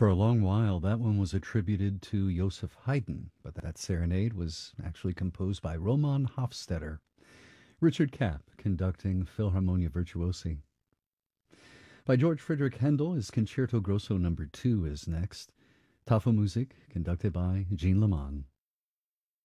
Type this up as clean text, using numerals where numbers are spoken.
For a long while, that one was attributed to Joseph Haydn, but that serenade was actually composed by Roman Hofstetter. Richard Kapp conducting Philharmonia Virtuosi. By George Friedrich Handel, his Concerto Grosso No. 2 is next. Tafelmusik, conducted by Jean Leman.